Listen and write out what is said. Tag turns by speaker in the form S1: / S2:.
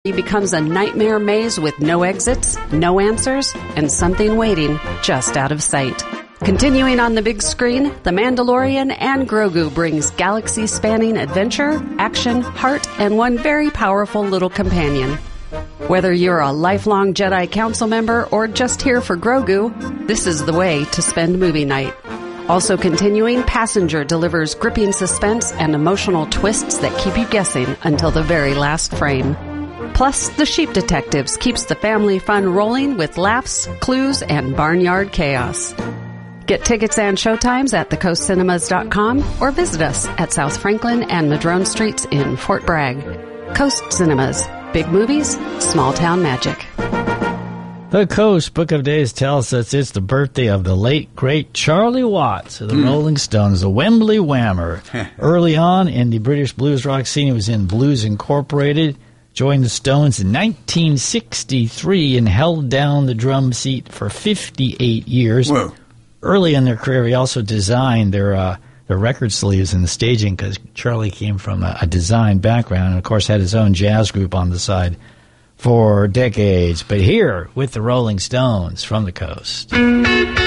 S1: He becomes a nightmare maze with no exits, no answers, and something waiting just out of sight. Continuing on the big screen, The Mandalorian and Grogu brings galaxy-spanning adventure, action, heart, and one very powerful little companion. Whether you're a lifelong Jedi Council member or just here for Grogu, this is the way to spend movie night. Also continuing, Passenger delivers gripping suspense and emotional twists that keep you guessing until the very last frame. Plus, The Sheep Detectives keeps the family fun rolling with laughs, clues, and barnyard chaos. Get tickets and showtimes at thecoastcinemas.com or visit us at South Franklin and Madrone Streets in Fort Bragg. Coast Cinemas. Big movies, small town magic.
S2: The Coast Book of Days tells us it's the birthday of the late, great Charlie Watts of the Rolling Stones, the Wembley Whammer. Early on in the British blues rock scene, he was in Blues Incorporated, joined the Stones in 1963, and held down the drum seat for 58 years.
S3: Whoa.
S2: Early in their career, he also designed their record sleeves and the staging, because Charlie came from a design background and, of course, had his own jazz group on the side for decades. But here with the Rolling Stones from the Coast.